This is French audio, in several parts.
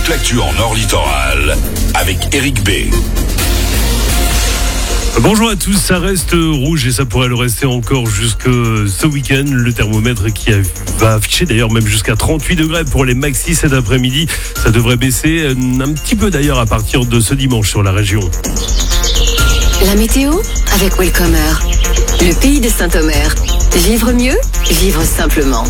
l'actu en Nord Littoral avec Eric B. Bonjour à tous, ça reste rouge et ça pourrait le rester encore jusque ce week-end. Le thermomètre qui va afficher d'ailleurs même jusqu'à 38 degrés pour les maxis cet après-midi. Ça devrait baisser un petit peu d'ailleurs à partir de ce dimanche sur la région. La météo avec Welcomer, le pays de Saint-Omer. Vivre mieux, vivre simplement.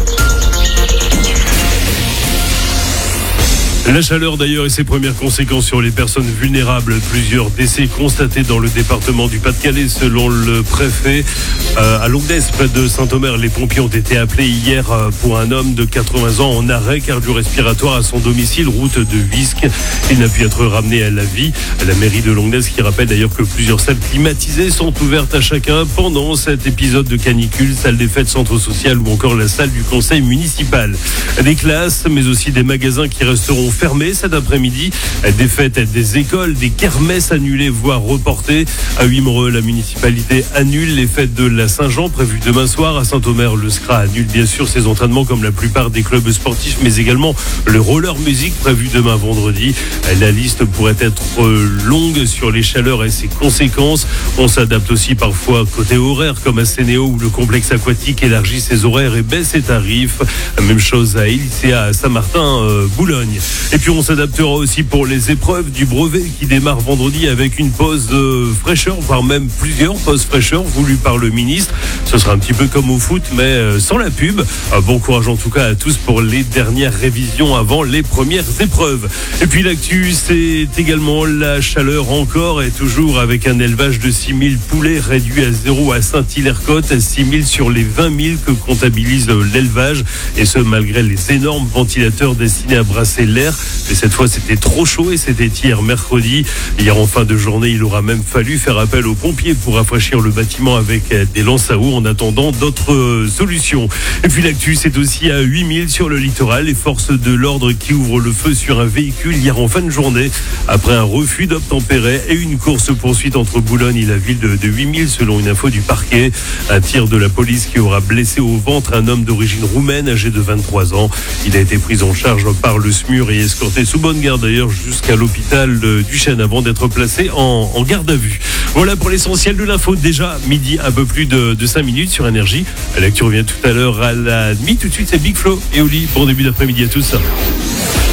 La chaleur d'ailleurs et ses premières conséquences sur les personnes vulnérables. Plusieurs décès constatés dans le département du Pas-de-Calais selon le préfet. À Longnes, près de Saint-Omer, les pompiers ont été appelés hier pour un homme de 80 ans en arrêt cardio-respiratoire à son domicile, route de Visque. Il n'a pu être ramené à la vie. La mairie de Longnes qui rappelle d'ailleurs que plusieurs salles climatisées sont ouvertes à chacun pendant cet épisode de canicule. Salle des fêtes, centre social ou encore la salle du conseil municipal. Des classes mais aussi des magasins qui resteront fermés cet après-midi. Des fêtes, des écoles, des kermesses annulées voire reportées. À Wimereux, la municipalité annule les fêtes de la Saint-Jean prévues demain soir. À Saint-Omer, le SCRA annule bien sûr ses entraînements comme la plupart des clubs sportifs, mais également le roller music prévu demain vendredi. La liste pourrait être longue sur les chaleurs et ses conséquences. On s'adapte aussi parfois côté horaire comme à Sénéo où le complexe aquatique élargit ses horaires et baisse ses tarifs. Même chose à Hélice et à Saint-Martin-Boulogne. Et puis on s'adaptera aussi pour les épreuves du brevet qui démarre vendredi avec une pause fraîcheur, voire même plusieurs pauses fraîcheurs voulues par le ministre. Ce sera un petit peu comme au foot mais sans la pub. Bon courage en tout cas à tous pour les dernières révisions avant les premières épreuves. Et puis l'actu, c'est également la chaleur encore et toujours avec un élevage de 6000 poulets réduit à 0 à Saint-Hilaire-Côte, 6000 sur les 20 000 que comptabilise l'élevage et ce malgré les énormes ventilateurs destinés à brasser l'air. Et cette fois c'était trop chaud et c'était hier mercredi. Hier en fin de journée il aura même fallu faire appel aux pompiers pour rafraîchir le bâtiment avec des lances à eau en attendant d'autres solutions. Et puis l'actu, c'est aussi à 8000 sur le littoral, les forces de l'ordre qui ouvrent le feu sur un véhicule hier en fin de journée après un refus d'obtempérer et une course-poursuite entre Boulogne et la ville de 8000 selon une info du parquet. Un tir de la police qui aura blessé au ventre un homme d'origine roumaine âgé de 23 ans. Il a été pris en charge par le SMUR et escorté sous bonne garde d'ailleurs jusqu'à l'hôpital du Chêne avant d'être placé en garde à vue. Voilà pour l'essentiel de l'info. Déjà midi, un peu plus de 5 minutes sur Énergie. L'actu revient tout à l'heure à la nuit. Tout de suite c'est Big Flo et Oli. Bon début d'après-midi à tous.